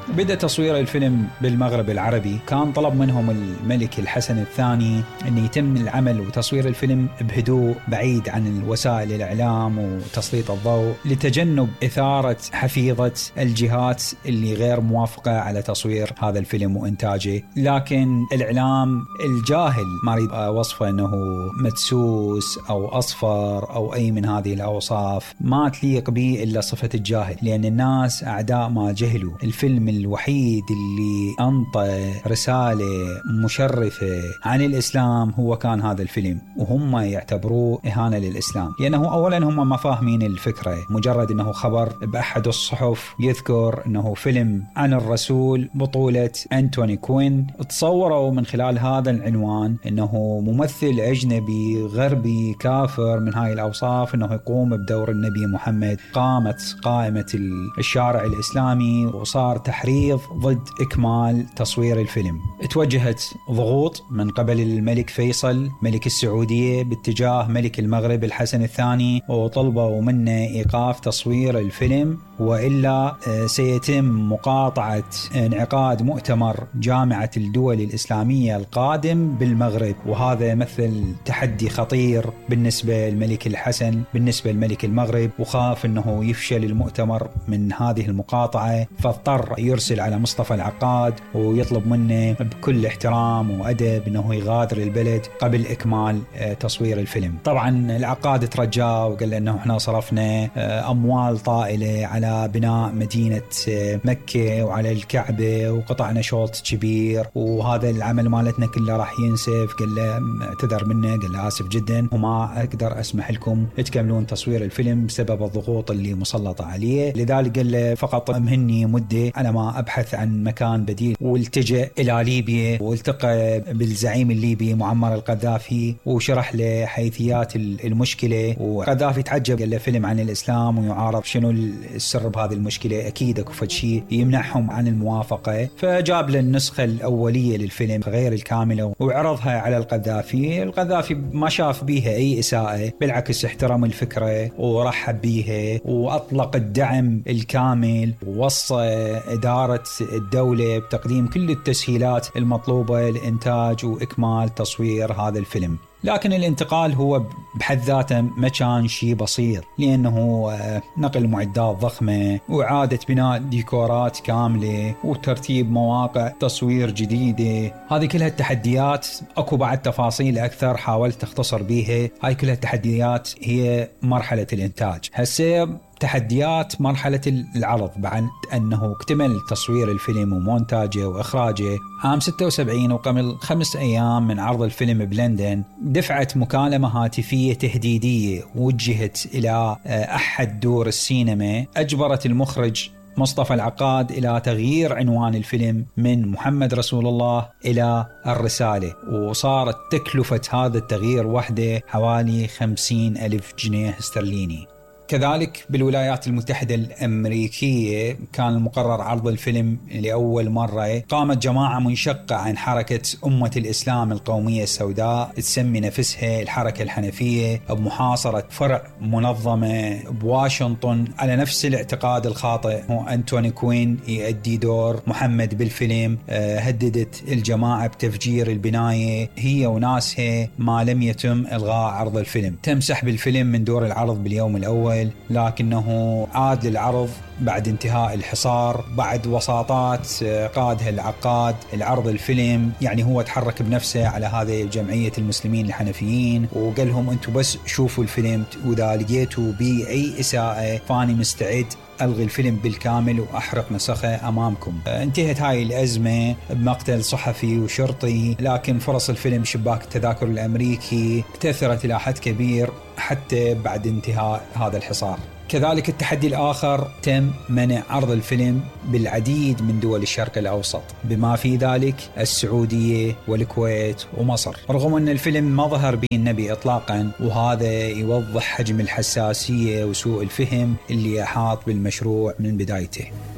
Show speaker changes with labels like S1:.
S1: بدأ تصوير الفيلم بالمغرب العربي. كان طلب منهم الملك الحسن الثاني أن يتم العمل وتصوير الفيلم بهدوء بعيد عن وسائل الإعلام وتسليط الضوء، لتجنب إثارة حفيظة الجهات اللي غير موافقة على تصوير هذا الفيلم وإنتاجه. لكن الإعلام الجاهل، ما أريد وصفه أنه مدسوس أو أصفر أو أي من هذه الأوصاف، ما تليق به إلا صفة الجاهل، لأن الناس أعداء ما جهلوا. الفيلم الوحيد اللي أنطى رسالة مشرفة عن الإسلام هو كان هذا الفيلم، وهم يعتبروه إهانة للإسلام، لأنه أولا هم ما فاهمين الفكرة. مجرد أنه خبر بأحد الصحف يذكر أنه فيلم عن الرسول بطولة أنتوني كوين، تصوروا من خلال هذا العنوان أنه ممثل أجنبي غربي كافر من هاي الأوصاف أنه يقوم بدور النبي محمد. قامت قائمة الشارع الإسلامي وصار تحريض ضد إكمال تصوير الفيلم. اتوجهت ضغوط من قبل الملك فيصل ملك السعودية باتجاه ملك المغرب الحسن الثاني، وطلبوا منه إيقاف تصوير الفيلم، وإلا سيتم مقاطعة انعقاد مؤتمر جامعة الدول الإسلامية القادم بالمغرب. وهذا مثل تحدي خطير بالنسبة للملك الحسن، بالنسبة للملك المغرب، وخاف أنه يفشل المؤتمر من هذه المقاطعة، فاضطر يرسل على مصطفى العقاد ويطلب منه بكل احترام وأدب أنه يغادر البلد قبل إكمال تصوير الفيلم. طبعا العقاد ترجاه وقال له أنه احنا صرفنا أموال طائلة على بناء مدينة مكة وعلى الكعبة وقطعنا شوط كبير، وهذا العمل مالتنا كله راح ينسف. قال له اعتذر منه، قال له آسف جدا وما أقدر أسمح لكم تكملون تصوير الفيلم بسبب الضغوط اللي مسلطة عليه. لذلك قال له فقط مهني مدة على ما أبحث عن مكان بديل، والتجأ إلى ليبيا والتقى بالزعيم الليبي معمر القذافي وشرح له حيثيات المشكلة. وقذافي تعجب، قال له فيلم عن الإسلام ويعارض، شنو السر بهذه المشكلة؟ أكيد أكو فد شيء يمنعهم عن الموافقة. فجاب له النسخة الأولية للفيلم غير الكاملة وعرضها على القذافي. القذافي ما شاف بيها أي إساءة، بالعكس احترم الفكرة ورحب بيها وأطلق الدعم الكامل، ووصى إدارة الدولة بتقديم كل التسهيلات المطلوبة لإنتاج وإكمال تصوير هذا الفيلم. لكن الانتقال هو بحد ذاته ما كان شيء بسيط، لأنه نقل معدات ضخمة وإعادة بناء ديكورات كاملة وترتيب مواقع تصوير جديدة. هذه كلها التحديات، أكو بعد تفاصيل أكثر حاولت أختصر بيها. هاي كلها التحديات هي مرحلة الإنتاج. هسه تحديات مرحلة العرض، بعد أنه اكتمل تصوير الفيلم ومونتاجه وإخراجه عام 76، وقبل 5 أيام من عرض الفيلم بلندن دفعت مكالمة هاتفية تهديدية وجهت إلى أحد دور السينما، أجبرت المخرج مصطفى العقاد إلى تغيير عنوان الفيلم من محمد رسول الله إلى الرسالة، وصارت تكلفة هذا التغيير وحده حوالي 50,000 جنيه استرليني. كذلك بالولايات المتحدة الأمريكية كان المقرر عرض الفيلم لأول مرة. قامت جماعة منشقة عن حركة أمة الإسلام القومية السوداء تسمي نفسها الحركة الحنفية بمحاصرة فرع منظمة بواشنطن على نفس الاعتقاد الخاطئ. أنتوني كوين يؤدي دور محمد بالفيلم. هددت الجماعة بتفجير البناية هي وناسها ما لم يتم إلغاء عرض الفيلم. تم سحب الفيلم من دور العرض باليوم الأول، لكنه عاد للعرض بعد انتهاء الحصار بعد وساطات قادها العقاد العرض الفيلم. يعني هو تحرك بنفسه على هذه جمعية المسلمين الحنفيين وقال لهم أنتم بس شوفوا الفيلم، وإذا لقيتوا بي أي إساءة فاني مستعد ألغي الفيلم بالكامل وأحرق نسخه أمامكم. انتهت هاي الأزمة بمقتل صحفي وشرطي، لكن فرص الفيلم شباك التذاكر الأمريكي كثرت إلى حد كبير حتى بعد انتهاء هذا الحصار. كذلك التحدي الآخر تم منع عرض الفيلم بالعديد من دول الشرق الأوسط، بما في ذلك السعودية والكويت ومصر، رغم أن الفيلم ما ظهر به النبي إطلاقا. وهذا يوضح حجم الحساسية وسوء الفهم اللي أحاط بالمشروع من بدايته.